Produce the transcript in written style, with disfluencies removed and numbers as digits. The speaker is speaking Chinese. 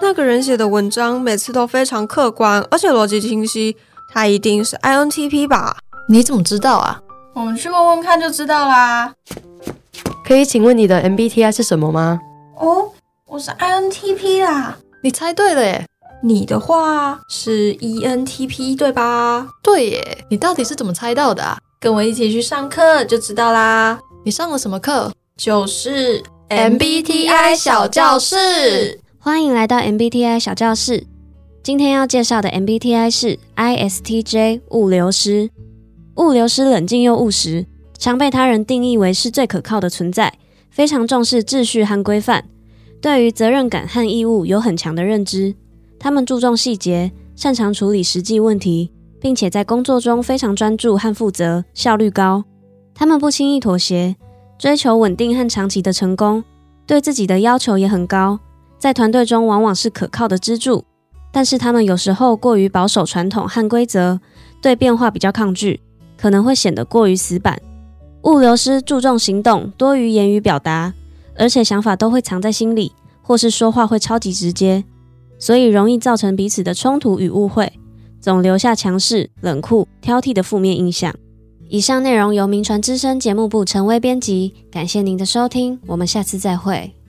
那个人写的文章每次都非常客观，而且逻辑清晰，他一定是 INTP 吧？ 你怎么知道啊？ 我们去问问看就知道啦。 可以请问你的 MBTI 是什么吗？ 哦，我是 INTP 啦。 你猜对了耶。 你的话是 ENTP 对吧？ 对耶，你到底是怎么猜到的啊？ 跟我一起去上课就知道啦。 你上了什么课？ 就是 MBTI 小教室。 欢迎来到 MBTI 小教室。今天要介绍的 MBTI 是 ISTJ 物流师。物流师冷静又务实，常被他人定义为是最可靠的存在，非常重视秩序和规范，对于责任感和义务有很强的认知。他们注重细节，擅长处理实际问题，并且在工作中非常专注和负责，效率高。他们不轻易妥协，追求稳定和长期的成功，对自己的要求也很高，在团队中往往是可靠的支柱。但是他们有时候过于保守传统和规则，对变化比较抗拒，可能会显得过于死板。物流师注重行动，多于言语表达，而且想法都会藏在心里，或是说话会超级直接，所以容易造成彼此的冲突与误会，总留下强势、冷酷、挑剔的负面印象。以上内容由铭传之声节目部陈薇编辑，感谢您的收听，我们下次再会。